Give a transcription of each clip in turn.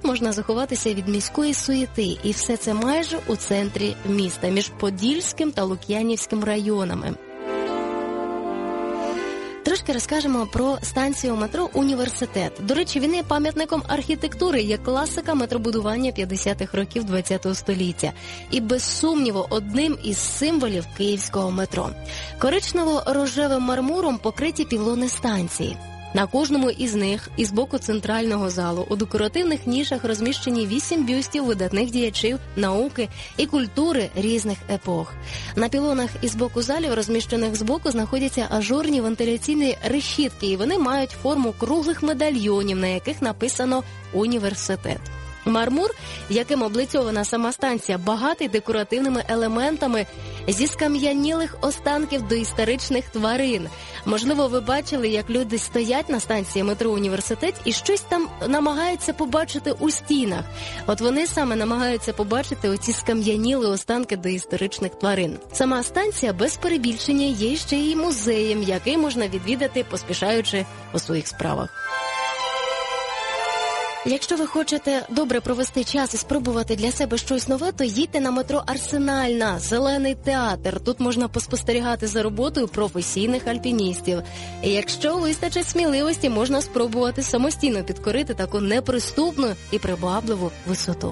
можна заховатися від міської суєти, і все це майже у центрі міста, між Подільським та Лук'янівським районами. Трошки розкажемо про станцію метро «Університет». До речі, він є пам'ятником архітектури, є класика метробудування 50-х років ХХ століття. І, без сумніву, одним із символів київського метро. Коричнево-рожевим мармуром покриті пілони станції. На кожному із них, із боку центрального залу, у декоративних нішах розміщені 8 бюстів видатних діячів науки і культури різних епох. На пілонах із боку залів, розміщених збоку, знаходяться ажурні вентиляційні решітки, і вони мають форму круглих медальйонів, на яких написано «Університет». Мармур, яким облицьована сама станція, багатий декоративними елементами зі скам'янілих останків доісторичних тварин. Можливо, ви бачили, як люди стоять на станції метро «Університет» і щось там намагаються побачити у стінах. От вони саме намагаються побачити оці скам'яніли останки доісторичних тварин. Сама станція, без перебільшення, є ще й музеєм, який можна відвідати, поспішаючи у своїх справах. Якщо ви хочете добре провести час і спробувати для себе щось нове, то їдьте на метро «Арсенальна», «Зелений театр». Тут можна поспостерігати за роботою професійних альпіністів. І якщо вистачить сміливості, можна спробувати самостійно підкорити таку неприступну і привабливу висоту.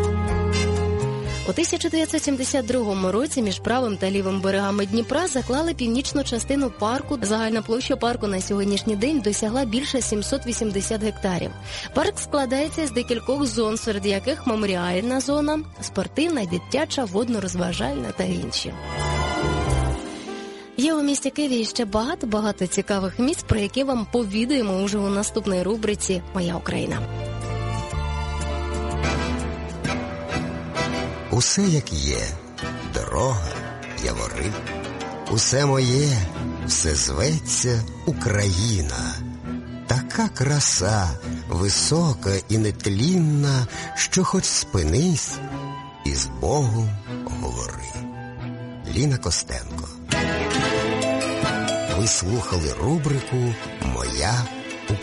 У 1972 році між правим та лівим берегами Дніпра заклали північну частину парку. Загальна площа парку на сьогоднішній день досягла більше 780 гектарів. Парк складається з декількох зон, серед яких меморіальна зона, спортивна, дитяча, водно-розважальна та інші. Є у місті Києві ще багато цікавих місць, про які вам повідаємо уже у наступній рубриці «Моя Україна». Усе як є, дорога, явори, усе моє, все зветься Україна. Така краса, висока і нетлінна, що хоч спинись і з Богом говори. Ліна Костенко. Ви слухали рубрику «Моя